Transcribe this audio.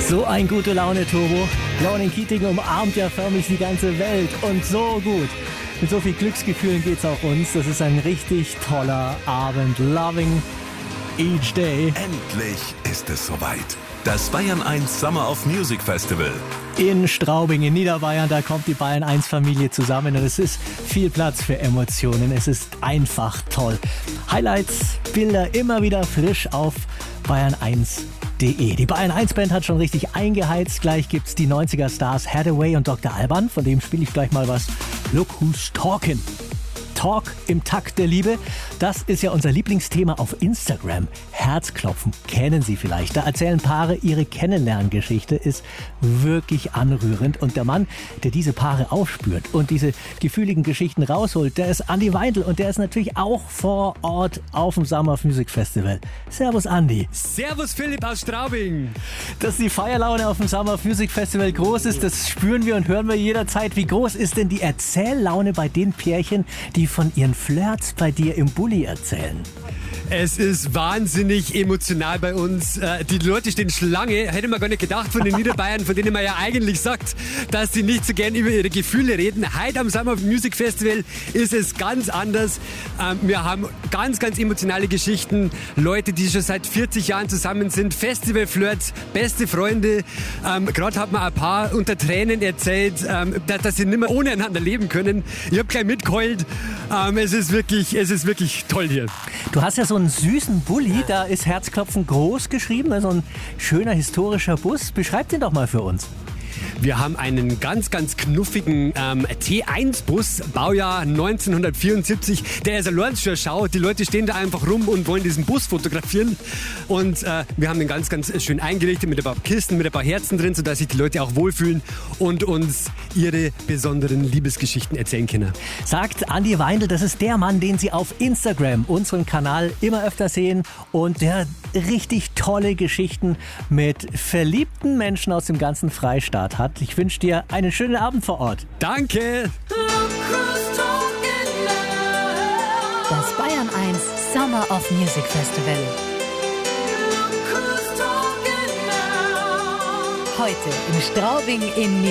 So ein gute Laune-Turbo. Launin Keating umarmt ja förmlich die ganze Welt und so gut. Mit so viel Glücksgefühlen geht's auch uns. Das ist ein richtig toller Abend. Loving each day. Endlich ist es soweit. Das Bayern 1 Summer of Music Festival. In Straubing in Niederbayern, da kommt die Bayern 1 Familie zusammen und es ist viel Platz für Emotionen. Es ist einfach toll. Highlights, Bilder immer wieder frisch auf bayern1.de. Die Bayern 1 Band hat schon richtig eingeheizt. Gleich gibt's die 90er Stars Hathaway und Dr. Alban. Von dem spiele ich gleich mal was. Look Who's Talking. Talk im Takt der Liebe. Das ist ja unser Lieblingsthema auf Instagram. Herzklopfen kennen Sie vielleicht. Da erzählen Paare ihre Kennenlerngeschichte. Ist wirklich anrührend. Und der Mann, der diese Paare aufspürt und diese gefühligen Geschichten rausholt, der ist Andi Weindl. Und der ist natürlich auch vor Ort auf dem Summer of Music Festival. Servus Andi. Servus Philipp aus Straubing. Dass die Feierlaune auf dem Summer of Music Festival groß ist, das spüren wir und hören wir jederzeit. Wie groß ist denn die Erzähllaune bei den Pärchen, die von ihren Flirts bei dir im Bulli erzählen? Es ist wahnsinnig emotional bei uns. Die Leute stehen Schlange. Hätte man gar nicht gedacht von den Niederbayern, von denen man ja eigentlich sagt, dass sie nicht so gern über ihre Gefühle reden. Heute am Summer of Music Festival ist es ganz anders. Wir haben ganz, ganz emotionale Geschichten. Leute, die schon seit 40 Jahren zusammen sind. Festivalflirts, beste Freunde. Gerade hat man ein paar unter Tränen erzählt, dass sie nicht mehr ohne einander leben können. Ich habe gleich mitgeheult. Es ist wirklich toll hier. Du hast ja so einen süßen Bulli, da ist Herzklopfen groß geschrieben, also ein schöner historischer Bus. Beschreib den doch mal für uns. Wir haben einen ganz, ganz knuffigen T1-Bus, Baujahr 1974. Der ist allein schon Schau. Die Leute stehen da einfach rum und wollen diesen Bus fotografieren. Und wir haben den ganz, ganz schön eingerichtet mit ein paar Kisten, mit ein paar Herzen drin, sodass sich die Leute auch wohlfühlen und uns ihre besonderen Liebesgeschichten erzählen können. Sagt Andi Weindl, das ist der Mann, den Sie auf Instagram, unserem Kanal, immer öfter sehen und der richtig tolle Geschichten mit verliebten Menschen aus dem ganzen Freistaat hat. Ich wünsche dir einen schönen Abend vor Ort. Danke! Das Bayern 1 Summer of Music Festival. Heute in Straubing in